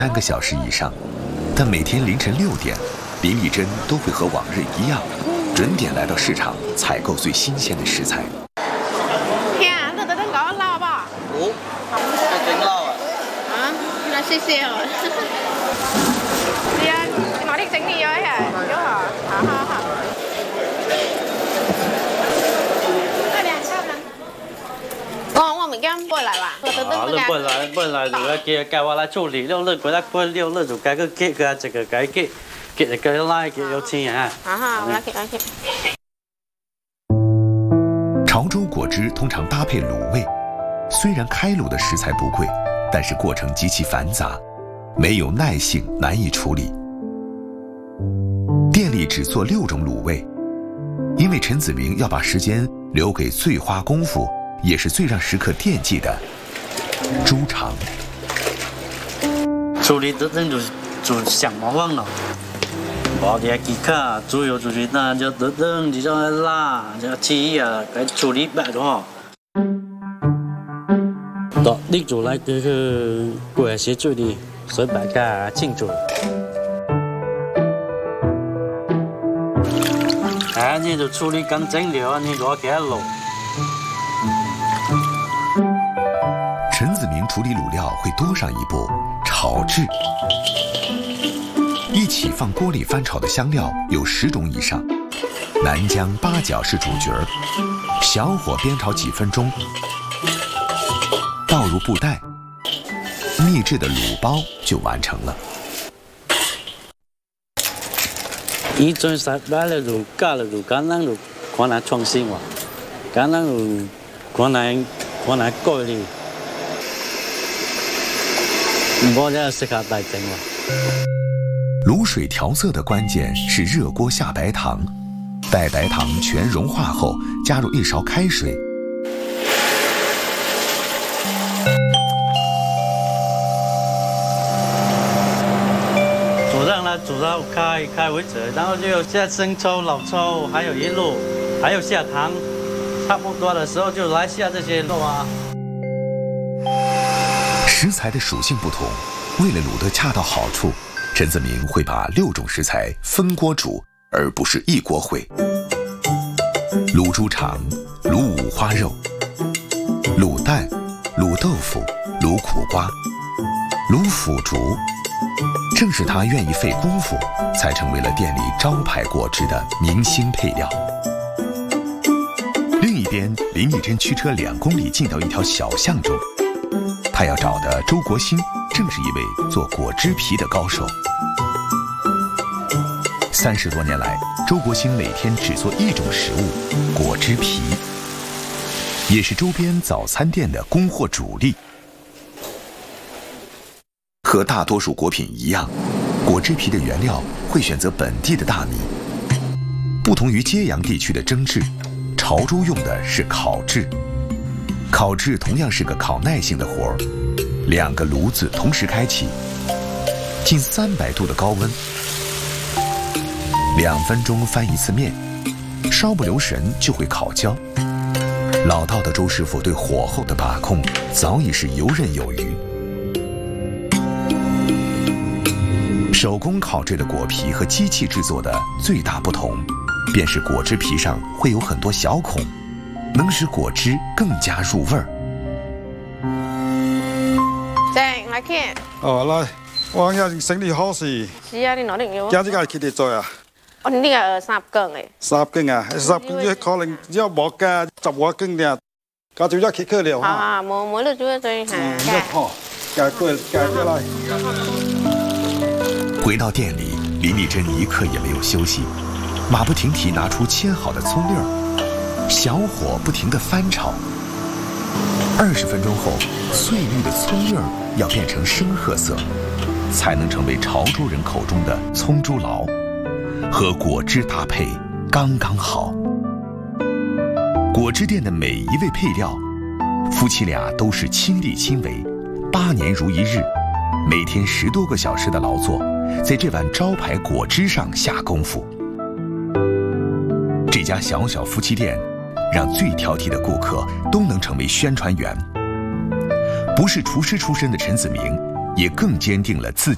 3个小时以上，但每天凌晨6点，林丽珍都会和往日一样，准点来到市场采购最新鲜的食材。 天啊，那都搞捞吧？ 哦，这真捞啊！ 啊，那谢谢哦。对啊，攞啲整理咗係，咗好，好好。我们今不来吧？ 不来，如果佢計劃來處理，六日過來過六日就改個結個這個改結個來結有錢啊！ 好，來結。 潮州果汁通常搭配卤味，虽然开卤的食材不贵，但是过程极其繁杂，没有耐性，难以处理。店里只做6种卤味，因为陈子明要把时间留给最花功夫，也是最让食客惦记的猪肠。 處理得陣就想麻煩了，我哋幾卡豬油出去那就得陣就要辣，就切啊，該處理白咗。到呢做嚟佢過些處理，水白加清楚。你就處理乾淨了，你攞給它滷。 陈子明处理卤料会多上一步，炒制。一起放锅里翻炒的香料有10种以上，南姜、八角是主角，小火煸炒几分钟，倒入布袋，秘制的卤包就完成了。 一轉曬擺了就加了就簡單就可能創新喎，簡單就可能改哩。我這適合大整喎。 卤水調色的關鍵是熱鍋下白糖，待白糖全融化後，加入1勺開水。 煮到開為止，然後就下生抽、老抽，還有魚露，還有下糖，差不多的時候就來下這些肉啊。 食材的屬性不同，為了卤得恰到好處，陳子明會把6種食材分鍋煮，而不是一鍋燴。卤豬腸、卤五花肉、卤蛋、卤豆腐、卤苦瓜、卤腐竹。正是他愿意费功夫，才成为了店里招牌果汁的明星配料。另一边，林丽珍驱车2公里进到一条小巷中，他要找的周国兴正是一位做果汁皮的高手。30多年来，周国兴每天只做1种食物——果汁皮，也是周边早餐店的供货主力。和大多数果品一样，果汁皮的原料会选择本地的大米。不同于揭阳地区的蒸制，潮州用的是烤制。烤制同样是个考耐性的活儿，2个炉子同时开启，近300度的高温，2分钟翻1次面，稍不留神就会烤焦。老道的周师傅对火候的把控早已是游刃有余。手工烤制的果皮和机器制作的最大不同，便是果汁皮上会有很多小孔，能使果汁更加入味儿。 正，來傾。 哦，來，我今日整理好事。 是啊，你攞定要。 今日佢哋做啊？ 我呢個3斤嘅。 3斤啊？3斤可能要冇加15斤嘅，加咗1克了。 啊，冇了，主要最係。 好，加過來。 回到店里，林丽珍一刻也没有休息，马不停蹄拿出切好的葱粒儿，小火不停地翻炒。20分钟后，翠绿的葱粒儿要变成深褐色，才能成为潮州人口中的葱猪牢，和果汁搭配刚刚好。果汁店的每一位配料，夫妻俩都是亲力亲为，8年如一日，每天10多个小时的劳作，在这碗招牌果汁上下功夫。这家小小夫妻店，让最挑剔的顾客都能成为宣传员。不是厨师出身的陈子明，也更坚定了自己